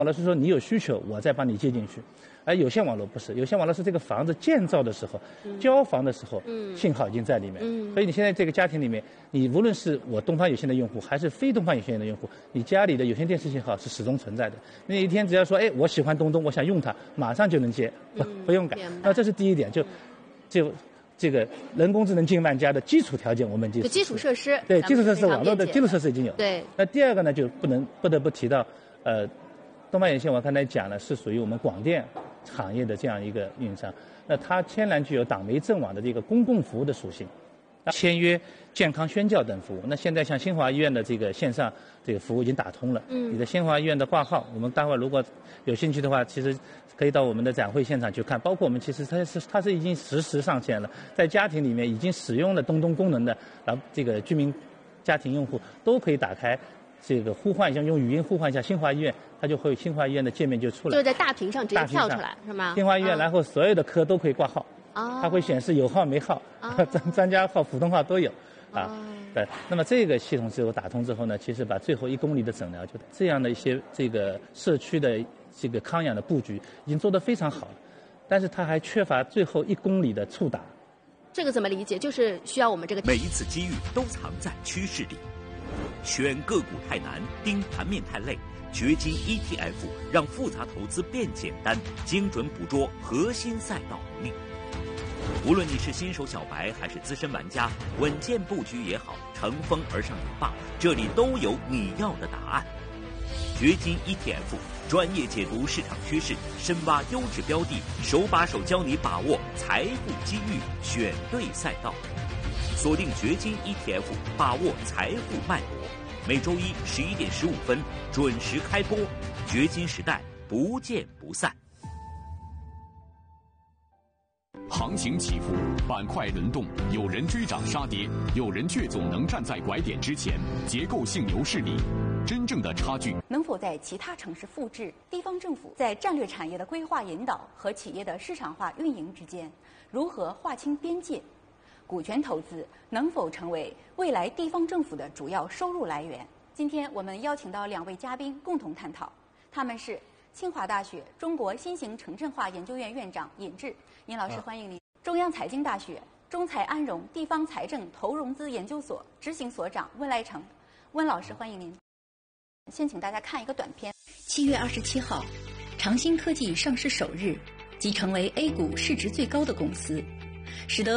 网络是说你有需求，我再帮你接进去，而有线网络不是，有线网络是这个房子建造的时候、交房的时候，信号已经在里面。所以你现在这个家庭里面，你无论是我东方有线的用户，还是非东方有线的用户，你家里的有线电视信号是始终存在的。那一天只要说，哎，我喜欢东东，我想用它，马上就能接，不用改。那这是第一点，就这个人工智能近万家的基础条件，我们就基础设施， 对基础设施，网络的基础设施已经有。 对。 那第二个呢，就不得不提到，东方有线我刚才讲了，是属于我们广电行业的这样一个运营商，那它天然具有党媒政网的这个公共服务的属性，签约健康宣教等服务。那现在像新华医院的这个线上这个服务已经打通了，你的新华医院的挂号，我们待会儿如果有兴趣的话，其实可以到我们的展会现场去看，包括我们其实它是已经实时上线了，在家庭里面已经使用了东东功能的，然后这个居民家庭用户都可以打开这个呼唤一下，用语音呼唤一下新华医院，它就会新华医院的界面就出来， 就是在大屏上直接跳出来，是吗？ 新华医院，然后所有的科都可以挂号，它会显示有号没号，专家号、普通号都有，对。那么这个系统之后打通之后呢，其实把最后1公里的诊疗，就这样的一些这个社区的这个康养的布局已经做得非常好了，但是它还缺乏最后1公里的触达。 这个怎么理解？就是需要我们这个每一次机遇都藏在趋势里。选个股太难，盯盘面太累，掘金 ETF 让复杂投资变简单，精准捕捉核心赛道红利。无论你是新手小白还是资深玩家，稳健布局也好，乘风而上也罢，这里都有你要的答案。掘金 ETF 专业解读市场趋势，深挖优质标的，手把手教你把握财富机遇，选对赛道。锁定掘金 ETF， 把握财富脉搏。每周一11点15分准时开播，掘金时代不见不散。 行情起伏，板块轮动，有人追涨杀跌，有人却总能站在拐点之前。结构性牛市里，真正的差距能否在其他城市复制？地方政府在战略产业的规划引导和企业的市场化运营之间，如何划清边界？股权投资能否成为未来地方政府的主要收入来源？今天我们邀请到2位嘉宾共同探讨，他们是清华大学中国新型城镇化研究院院长尹志，尹老师欢迎您；中央财经大学中财安融地方财政投融资研究所执行所长温来成，温老师欢迎您。先请大家看一个短片。 7月27号，长兴科技上市首日，即成为 A 股市值最高的公司，使得